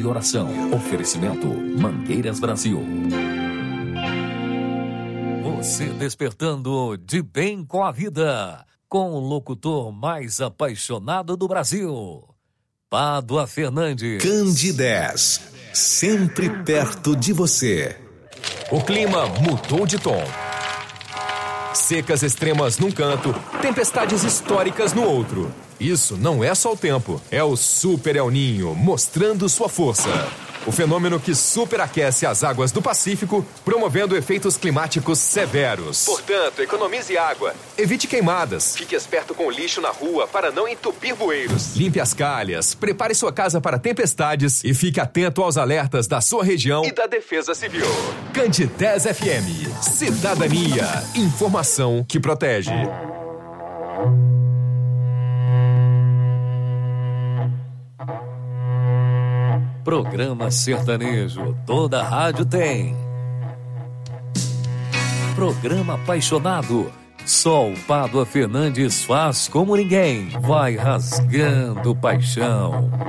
melhoração. Oferecimento Mangueiras Brasil. Você despertando de bem com a vida, com o locutor mais apaixonado do Brasil, Pádua Fernandes. Candidez, sempre perto de você. O clima mudou de tom. Secas extremas num canto, tempestades históricas no outro. Isso não é só o tempo, é o Super El Niño mostrando sua força. O fenômeno que superaquece as águas do Pacífico, promovendo efeitos climáticos severos. Portanto, economize água, evite queimadas, fique esperto com o lixo na rua para não entupir bueiros. Limpe as calhas, prepare sua casa para tempestades e fique atento aos alertas da sua região e da Defesa Civil. Candidez FM, cidadania, informação que protege. Programa sertanejo, toda rádio tem. Programa apaixonado, só o Pádua Fernandes faz como ninguém. Vai rasgando paixão.